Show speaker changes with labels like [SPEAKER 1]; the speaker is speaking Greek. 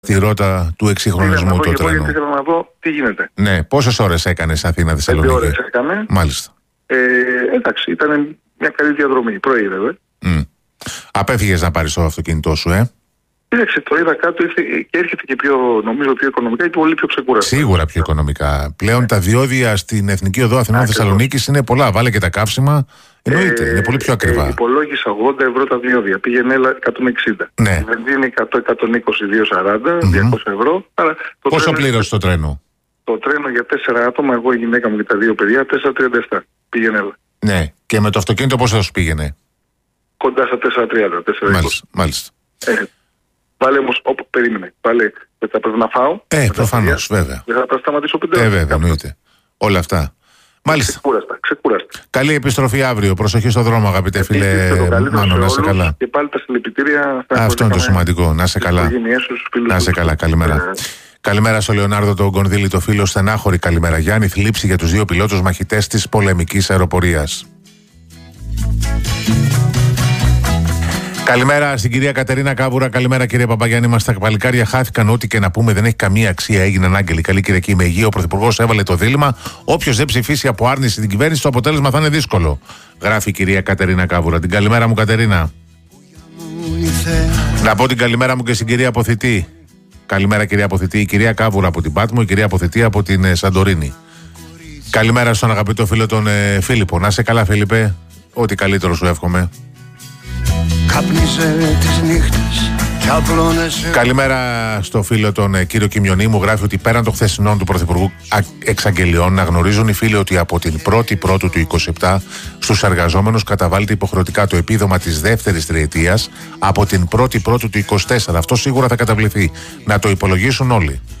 [SPEAKER 1] Τη ρότα του εξυγχρονισμού του τρένου.
[SPEAKER 2] Γιατί ήθελα να δω τι γίνεται.
[SPEAKER 1] Ναι, πόσες ώρες έκανες Αθήνα-Θεσσαλονίκη?
[SPEAKER 2] 5 ώρες έκανε.
[SPEAKER 1] Μάλιστα.
[SPEAKER 2] Εντάξει, ήταν μια καλή διαδρομή. Πρωί, βέβαια.
[SPEAKER 1] Απέφυγες να πάρεις το αυτοκίνητό σου,
[SPEAKER 2] Κοίταξε, το είδα κάτω και έρχεται και νομίζω πιο οικονομικά ή πολύ πιο ξεκούραστο.
[SPEAKER 1] Σίγουρα πιο οικονομικά. Πλέον τα διόδια στην Εθνική Οδό Αθηνών-Θεσσαλονίκης είναι πολλά. Βάλε και τα καύσιμα. Εννοείται, είναι πολύ πιο ακριβά.
[SPEAKER 2] Υπολόγισα 80 ευρώ τα διόδια. Πήγαινε 160.
[SPEAKER 1] Ναι.
[SPEAKER 2] Βενζίνη 100-120-240, 200 ευρώ.
[SPEAKER 1] Πόσο πλήρωσε το τρένο?
[SPEAKER 2] Το τρένο για 4 άτομα, εγώ η γυναίκα μου και τα 2 παιδιά, 4,37. Πήγαινε έλα.
[SPEAKER 1] Ναι. Και με το αυτοκίνητο πόσο θα σου πήγαινε?
[SPEAKER 2] Κοντά στα 4,30.
[SPEAKER 1] Μάλιστα.
[SPEAKER 2] Βάλε όμως, όπου περίμενε. Βάλε, θα πρέπει να φάω.
[SPEAKER 1] Προφανώς, βέβαια.
[SPEAKER 2] Δεν θα σταματήσω 5 ώρες.
[SPEAKER 1] Βέβαια, εννοείται. Όλα αυτά. Μάλιστα.
[SPEAKER 2] Ξεκούραστα.
[SPEAKER 1] Καλή επιστροφή αύριο. Προσοχή στον δρόμο, αγαπητέ φίλε Μάνο. Να είσαι καλά.
[SPEAKER 2] Και πάλι τα συλληπιτήρια.
[SPEAKER 1] Αυτό είναι το σημαντικό. Να είσαι καλά. Να είσαι καλά. Καλημέρα. Καλημέρα στο Λεωνάρδο τον Κονδύλη, το φίλο στενάχωρη. Καλημέρα Γιάννη. Θλίψη για τους 2 πιλότους μαχητές της πολεμικής αεροπορίας. Καλημέρα στην κυρία Κατερίνα Κάβουρα. Καλημέρα κύριε Παπαγιάννη. Μας τα παλικάρια χάθηκαν. Ό,τι και να πούμε δεν έχει καμία αξία. Έγιναν άγγελοι. Καλή Κυριακή με υγεία. Ο Πρωθυπουργός έβαλε το δίλημμα. Όποιος δεν ψηφίσει από άρνηση την κυβέρνηση, το αποτέλεσμα θα είναι δύσκολο. Γράφει η κυρία Κατερίνα Κάβουρα. Την καλημέρα μου, Κατερίνα. Να πω την καλημέρα μου και στην κυρία Αποθητή. Καλημέρα κυρία Αποθητή. Η κυρία Κάβουρα από την Πάτμο, η κυρία Αποθητή από την Σαντορίνη. Καλημέρα στον αγαπητό φίλο τον Φίλιππο. Να σε καλά, Φίλιππε. Ό,τι καλύτερο σου εύχομαι. Καλημέρα στο φίλο τον κύριο Κιμιονή. Μου γράφει ότι πέραν των χθεσινών του Πρωθυπουργού εξαγγελιών, να γνωρίζουν οι φίλοι ότι από την 1η Πρώτου του 27 στους εργαζόμενους καταβάλλεται υποχρεωτικά το επίδομα της δεύτερης τριετίας από την 1η Πρώτου του 24. Αυτό σίγουρα θα καταβληθεί. Να το υπολογίσουν όλοι.